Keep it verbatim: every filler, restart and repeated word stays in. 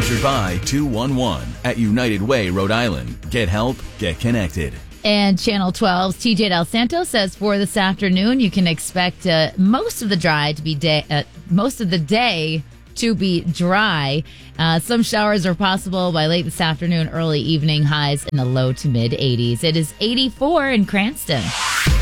Sponsored by two one one at United Way, Rhode Island. Get help, get connected. And Channel twelve's T J Del Santo says for this afternoon, you can expect uh, most of the dry to be day, uh, most of the day to be dry. Uh, some showers are possible by late this afternoon, early evening, highs in the low to mid eighties. It is eighty-four in Cranston.